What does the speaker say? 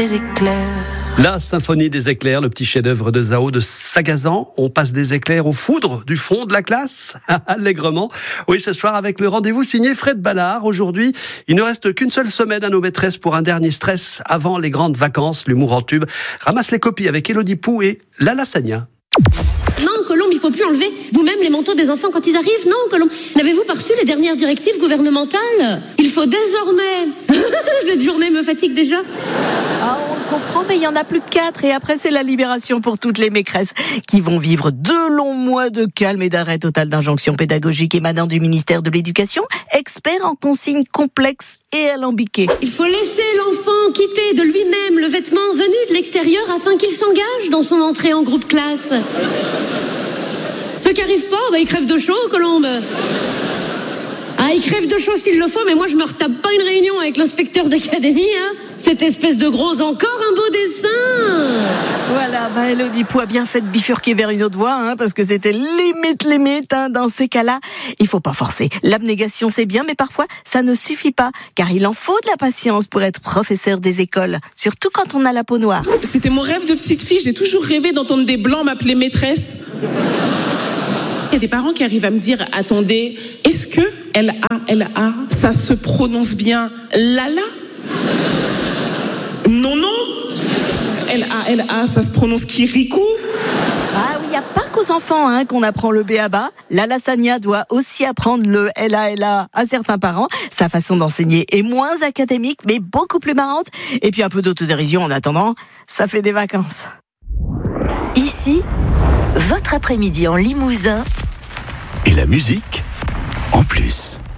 des éclairs. La symphonie des éclairs, le petit chef-d'œuvre de Zao de Sagazan. On passe des éclairs aux foudres du fond de la classe, allègrement. Oui, ce soir avec le rendez-vous signé Fred Ballard. Aujourd'hui, il ne reste qu'une seule semaine à nos maîtresses pour un dernier stress avant les grandes vacances. L'humour en tube ramasse les copies avec Élodie Pou et Lala Sagna. Non, Colombe, il faut plus enlever vous-même les manteaux des enfants quand ils arrivent. Non, Colombe, n'avez-vous pas reçu les dernières directives gouvernementales ? Il faut désormais... Cette journée me fatigue déjà. Ah, on le comprend, mais il y en a plus de 4 et après c'est la libération pour toutes les maîtresses qui vont vivre 2 longs mois de calme et d'arrêt total d'injonctions pédagogiques émanant du ministère de l'Éducation, expert en consignes complexes et alambiquées. Il faut laisser l'enfant quitter de lui-même le vêtement venu de l'extérieur afin qu'il s'engage dans son entrée en groupe classe. Ceux qui arrivent pas, ils crèvent de chaud, Colombe. Ah, ils crèvent de chaud s'il le faut, mais moi je me retape pas une réunion avec l'inspecteur d'académie, hein. Cette espèce de gros encore un beau dessin. Voilà, Élodie Pou a bien fait de bifurquer vers une autre voie, parce que c'était limite, dans ces cas-là. Il faut pas forcer. L'abnégation c'est bien, mais parfois ça ne suffit pas, car il en faut de la patience pour être professeur des écoles, surtout quand on a la peau noire. C'était mon rêve de petite fille, j'ai toujours rêvé d'entendre des blancs m'appeler maîtresse. Il y a des parents qui arrivent à me dire, attendez, est-ce que L-A, ça se prononce bien Lala ? Non, L-A, ça se prononce Kirikou ? Ah oui, il n'y a pas qu'aux enfants qu'on apprend le B.A.B.A. Lala Sagna doit aussi apprendre le L.A. à certains parents. Sa façon d'enseigner est moins académique, mais beaucoup plus marrante. Et puis un peu d'autodérision en attendant, ça fait des vacances. Ici, votre après-midi en Limousin. Et la musique en plus.